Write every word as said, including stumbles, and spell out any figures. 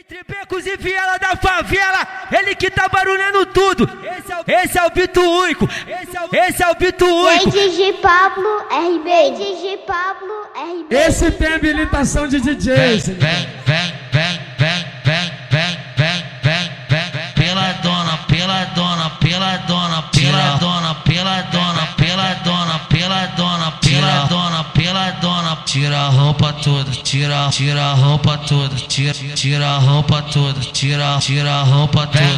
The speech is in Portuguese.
Entre becos e viela da favela, ele que tá barulhando tudo. Esse é o, esse é o Bito Único. Esse é o, esse é o Bito Único. D J Pablo R B. D J Pablo R B. Esse tem habilitação de D J. Vem, vem, vem, vem, vem, vem, vem, vem, vem, vem, pela dona, pela dona, pela dona, pela dona, pela dona, pela dona, pela dona, pela dona, pela dona, tira a roupa toda, tira, tira a roupa toda, tira, tira a roupa toda, tira, tira a roupa toda.